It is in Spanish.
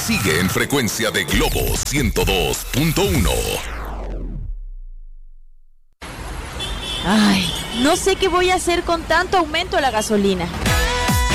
Sigue en frecuencia de Globo 102.1. Ay, no sé qué voy a hacer con tanto aumento de la gasolina.